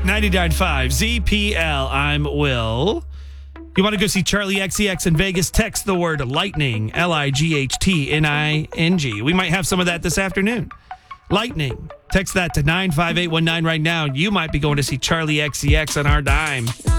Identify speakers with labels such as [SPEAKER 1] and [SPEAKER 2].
[SPEAKER 1] 99.5 ZPL. I'm Will. You want to go see Charlie XCX in Vegas? Text the word lightning, LIGHTNING. We might have some of that this afternoon. Lightning. Text that to 95819 right now. You might be going to see Charlie XCX on our dime.